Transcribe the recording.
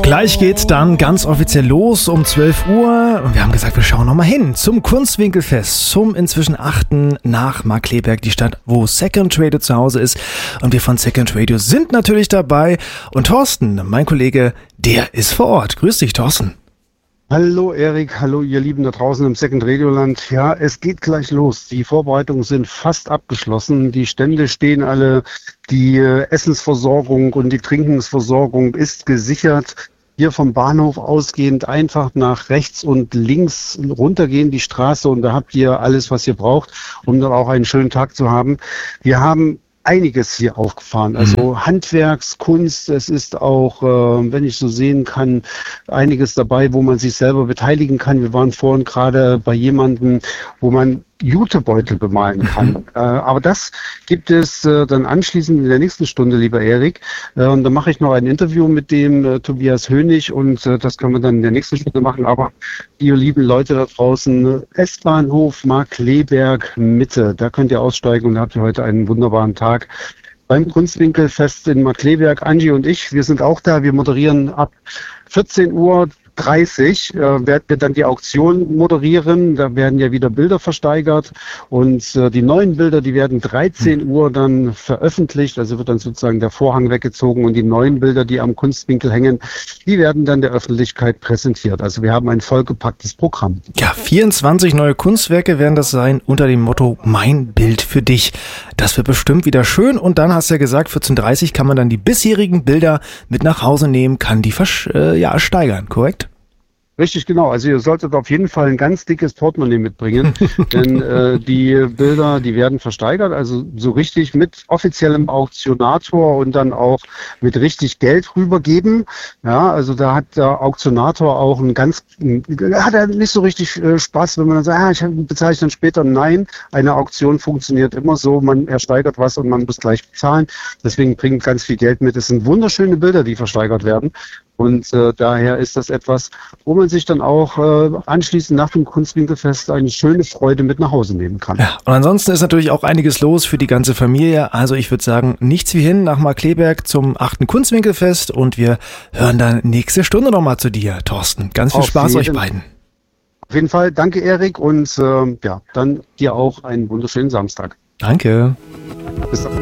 Gleich geht's dann ganz offiziell los um 12 Uhr. Und wir haben gesagt, wir schauen nochmal hin zum Kunstwinkelfest, zum inzwischen 8. nach Markkleeberg, die Stadt, wo Second Radio zu Hause ist. Und wir von Second Radio sind natürlich dabei. Und Thorsten, mein Kollege, der ist vor Ort. Grüß dich, Thorsten. Hallo Erik, hallo ihr Lieben da draußen im Second Radio Land. Ja, es geht gleich los. Die Vorbereitungen sind fast abgeschlossen. Die Stände stehen alle. Die Essensversorgung und die Trinkensversorgung ist gesichert. Hier vom Bahnhof ausgehend einfach nach rechts und links runtergehen die Straße und da habt ihr alles, was ihr braucht, um dann auch einen schönen Tag zu haben. Wir haben einiges hier aufgefahren, also Handwerkskunst, es ist auch, wenn ich so sehen kann, einiges dabei, wo man sich selber beteiligen kann. Wir waren vorhin gerade bei jemandem, wo man Jutebeutel bemalen kann. Aber das gibt es dann anschließend in der nächsten Stunde, lieber Erik. Und dann mache ich noch ein Interview mit dem Tobias Hönig und das können wir dann in der nächsten Stunde machen. Aber ihr lieben Leute da draußen, S-Bahnhof Markkleeberg Mitte, da könnt ihr aussteigen und habt ihr heute einen wunderbaren Tag. Beim Kunstwinkelfest in Markkleeberg, Angie und ich, wir sind auch da. Wir moderieren ab 14:30 Uhr. Werden wir dann die Auktion moderieren. Da werden ja wieder Bilder versteigert und die neuen Bilder, die werden 13 Uhr dann veröffentlicht. Also wird dann sozusagen der Vorhang weggezogen und die neuen Bilder, die am Kunstwinkel hängen, die werden dann der Öffentlichkeit präsentiert. Also wir haben ein vollgepacktes Programm. Ja, 24 neue Kunstwerke werden das sein unter dem Motto Mein Bild für dich. Das wird bestimmt wieder schön und dann hast du ja gesagt, 14:30 Uhr kann man dann die bisherigen Bilder mit nach Hause nehmen, kann die steigern, korrekt? Richtig, genau. Also ihr solltet auf jeden Fall ein ganz dickes Portemonnaie mitbringen, denn die Bilder, die werden versteigert, also so richtig mit offiziellem Auktionator und dann auch mit richtig Geld rübergeben. Ja, also da hat der Auktionator auch hat er nicht so richtig Spaß, wenn man dann sagt, ich bezahle ich dann später. Nein, eine Auktion funktioniert immer so, man ersteigert was und man muss gleich bezahlen. Deswegen bringt ganz viel Geld mit. Es sind wunderschöne Bilder, die versteigert werden. Und daher ist das etwas, wo man sich dann auch anschließend nach dem Kunstwinkelfest eine schöne Freude mit nach Hause nehmen kann. Ja, und ansonsten ist natürlich auch einiges los für die ganze Familie. Also ich würde sagen, nichts wie hin nach Markkleeberg zum 8. Kunstwinkelfest und wir hören dann nächste Stunde nochmal zu dir, Thorsten. Ganz viel Spaß euch beiden. Auf jeden Fall, danke Erik und dann dir auch einen wunderschönen Samstag. Danke. Bis dann.